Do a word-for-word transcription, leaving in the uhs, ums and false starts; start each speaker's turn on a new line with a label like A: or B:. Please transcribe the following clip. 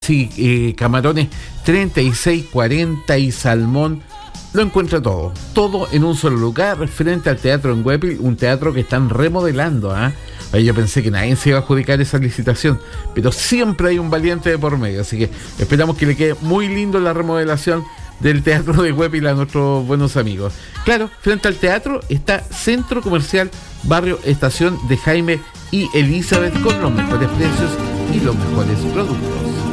A: sí, eh, camarones treinta y seis cuarenta y salmón. Lo encuentra todo, todo en un solo lugar, frente al teatro en Huepil, un teatro que están remodelando. ¿eh? Ahí yo pensé que nadie se iba a adjudicar esa licitación, pero siempre hay un valiente de por medio, así que esperamos que le quede muy lindo la remodelación del teatro de Huepil a nuestros buenos amigos. Claro, frente al teatro está Centro Comercial Barrio Estación de Jaime y Elizabeth, con los mejores precios y los mejores productos.